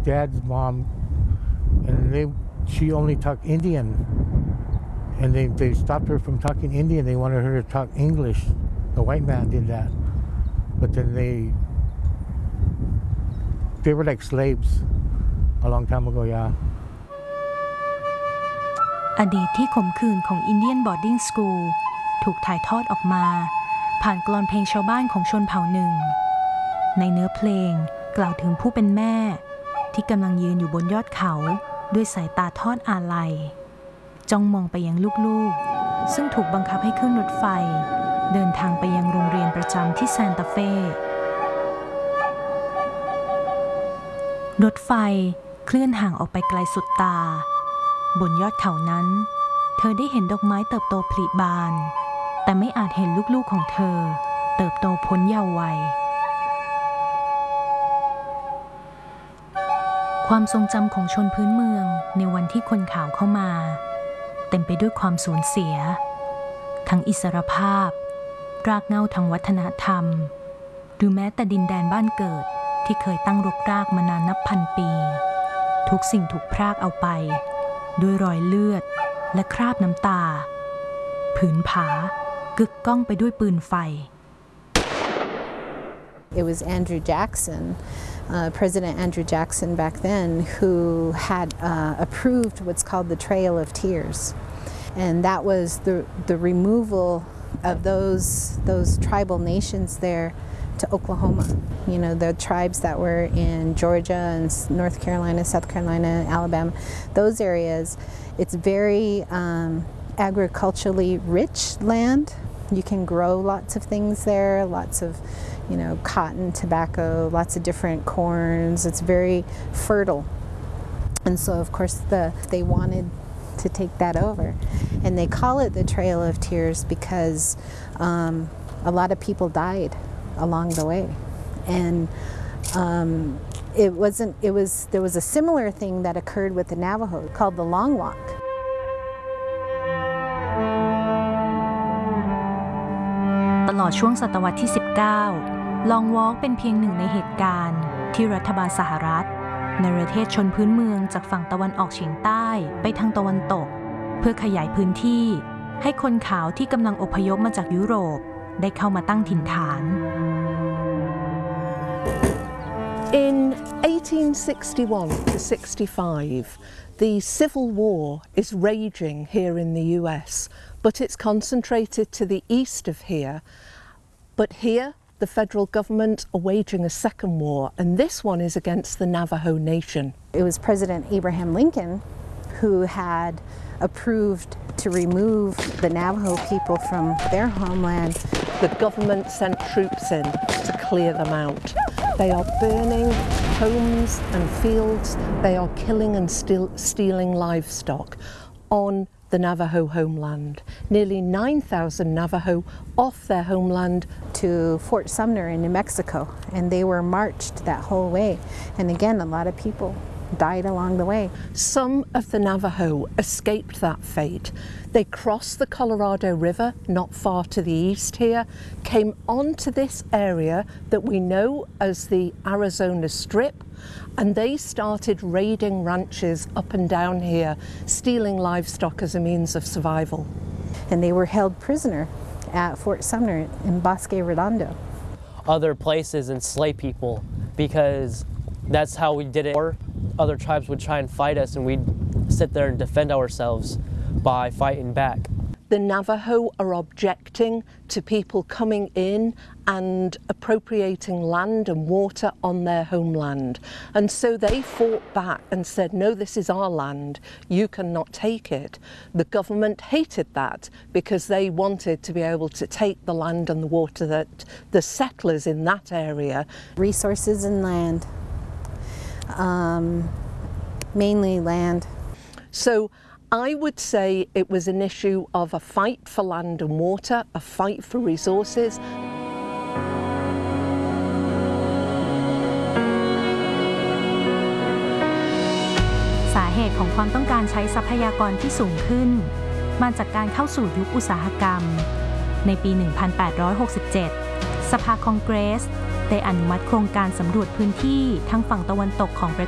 dad's mom, and she only talked Indian, and they stopped her from talking Indian. They wanted her to talk English. The white man did that, but then they were like slaves a long time ago. Yeah. อดีตที่ขมขื่นของ Indian Boarding School ถูกถ่ายทอดออกมาผ่านกลอนเพลงชาวบ้านของชนเผ่าหนึ่งในเนื้อเพลงกล่าวถึงผู้เป็นแม่ที่กำลังยืนอยู่บนยอดเขาด้วยสายตาทอดอาลัยจ้องมองไปยังลูกๆซึ่งถูกบังคับให้ขึ้นรถไฟเดินทางไปยังโรงเรียนประจำที่ซานตาเฟ่รถไฟเคลื่อนห่างออกไปไกลสุดตาบนยอดเขานั้นเธอได้เห็นดอกไม้เติบโตผลิบานแต่ไม่อาจเห็นลูกๆของเธอเติบโตพ้นเยาว์วัยความทรงจำของชนพื้นเมืองในวันที่คนขาวเข้ามาเต็มไปด้วยความสูญเสียทั้งอิสรภาพรากเหง้าทางวัฒนธรรมหรือแม้แต่ดินแดนบ้านเกิดที่เคยตั้งรกรากมานานนับพันปีทุกสิ่งถูกพรากเอาไปด้วยรอยเลือดและคราบน้ำตาผืนผากึกก้องไปด้วยปืนไฟ It was Andrew Jackson, President Andrew Jackson back then, who had approved what's called the Trail of Tears, and that was the removal of those tribal nations there to Oklahoma. You know, the tribes that were in Georgia and North Carolina, South Carolina, Alabama, those areas. It's very agriculturally rich land. You can grow lots of things there, lots of, you know, cotton, tobacco, lots of different corns. It's very fertile. And so, of course, they wanted to take that over. And they call it the Trail of Tears because a lot of people died along the way. And there was a similar thing that occurred with the Navajo called the Long Walk. ตลอดช่วงศตวรรษที่ 19 Long Walk เป็นเพียงหนึ่งในเหตุการณ์ที่รัฐบาลสหรัฐในประเทศชนพื้นเมืองจากฝั่งตะวันออกเฉียงใต้ไปทางตะวันตกเพื่อขยายพื้นที่ให้คนขาวที่กำลังอพยพมาจากยุโรปได้เข้ามาตั้งถิ่นฐาน In 1861 to 65, the Civil War is raging here in the US, but it's concentrated to the east of here. But here, the federal government are waging a second war, and this one is against the Navajo Nation. It was President Abraham Lincoln who had approved to remove the Navajo people from their homeland. The government sent troops in to clear them out. They are burning homes and fields. They are killing and stealing livestock on the Navajo homeland. Nearly 9,000 Navajo off their homeland to Fort Sumner in New Mexico, and they were marched that whole way. And again, a lot of people died along the way. Some of the Navajo escaped that fate. They crossed the Colorado River not far to the east here, came onto this area that we know as the Arizona Strip, and they started raiding ranches up and down here, stealing livestock as a means of survival. And they were held prisoner at Fort Sumner in Bosque Redondo. Other places enslave people because that's how we did it. Or other tribes would try and fight us, and we'd sit there and defend ourselves by fighting back. The Navajo are objecting to people coming in and appropriating land and water on their homeland. And so they fought back and said, no, this is our land, you cannot take it. The government hated that because they wanted to be able to take the land and the water that the settlers in that area. Resources and land, mainly land. So I would say it was an issue of a fight for land and water, a fight for resources. สาเหตุของความต้องการใช้ทรัพยากรที่สูงขึ้นมาจากการเข้าสู่ยุคอุตสาหกรรมในปี 1867 สภาคองเกรสได้อนุมัติโครงการสำรวจพื้นที่ทางฝั่งตะวันตกของประ